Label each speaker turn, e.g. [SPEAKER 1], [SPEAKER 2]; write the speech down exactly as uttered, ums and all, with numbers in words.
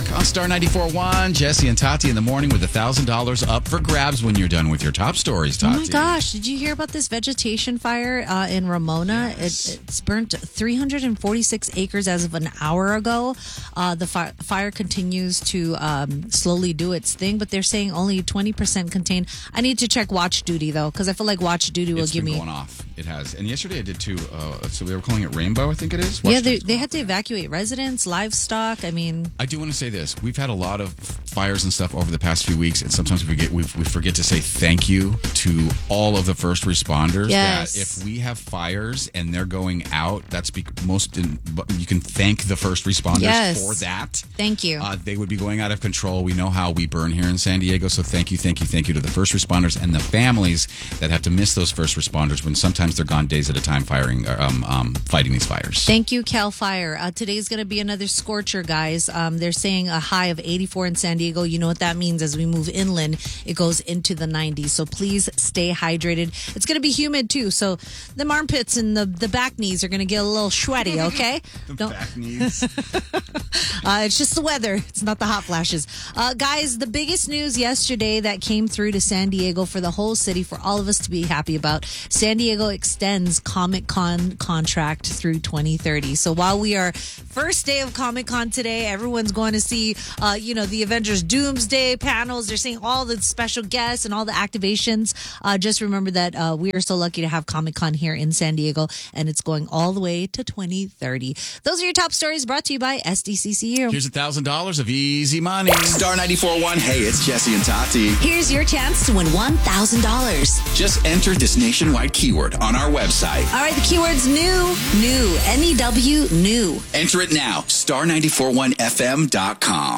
[SPEAKER 1] o'clock on Star ninety-four point one. Jesse and Tati in the morning with one thousand dollars up for grabs when you're done with your top stories, Tati.
[SPEAKER 2] Oh my gosh, did you hear about this vegetation fire uh, in Ramona?
[SPEAKER 1] Yes.
[SPEAKER 2] It, it's burnt three hundred forty-six acres as of an hour ago. Uh, the fi- fire continues to um, slowly do its thing, but they're saying only twenty percent contained. I need to check watch duty, though, because I feel like watch duty will
[SPEAKER 1] It's
[SPEAKER 2] give
[SPEAKER 1] been
[SPEAKER 2] me...
[SPEAKER 1] going off. It has. And yesterday I did too. Uh, so they were calling it Rainbow, I think it is. Watch
[SPEAKER 2] yeah, they,
[SPEAKER 1] duty's
[SPEAKER 2] they
[SPEAKER 1] going
[SPEAKER 2] had
[SPEAKER 1] off.
[SPEAKER 2] to evacuate residents, livestock. I mean...
[SPEAKER 1] I do want to say this. We've had a lot of fires and stuff over the past few weeks, and sometimes we get we, we forget to say thank you to all of the first responders.
[SPEAKER 2] Yes.
[SPEAKER 1] That if we have fires and they're going out, that's be, most in, you can thank the first responders
[SPEAKER 2] Yes.
[SPEAKER 1] for that.
[SPEAKER 2] Thank you.
[SPEAKER 1] Uh, they would be going out of control. We know how we burn here in San Diego, so thank you, thank you, thank you to the first responders and the families that have to miss those first responders when sometimes they're gone days at a time firing, um, um, fighting these fires.
[SPEAKER 2] Thank you, Cal Fire. Uh, today's going to be another scorcher, guys. Um, they're saying a high of eighty-four in San Diego. You know what that means. As we move inland, it goes into the nineties. So please stay hydrated. It's going to be humid, too. So the armpits and the, the back knees are going to get a little sweaty, okay?
[SPEAKER 1] The
[SPEAKER 2] Don't-
[SPEAKER 1] back knees.
[SPEAKER 2] Uh, it's just the weather. It's not the hot flashes. Uh, guys, the biggest news yesterday that came through to San Diego for the whole city, for all of us to be happy about, San Diego extends Comic-Con contract through twenty thirty. So while we are first day of Comic-Con today, everyone's going to see, uh, you know, the Avengers Doomsday panels. They're seeing all the special guests and all the activations. Uh, just remember that uh, we are so lucky to have Comic-Con here in San Diego, and it's going all the way to twenty thirty. Those are your top stories brought to you by S D C C U.
[SPEAKER 1] Here's one thousand dollars of easy money.
[SPEAKER 3] Star ninety-four point one. Hey, it's Jesse and Tati.
[SPEAKER 4] Here's your chance to win one thousand dollars.
[SPEAKER 3] Just enter this nationwide keyword on our website.
[SPEAKER 4] All right, the keyword's new. New. N E W, new.
[SPEAKER 3] Enter it now. star nine four one F M dot com.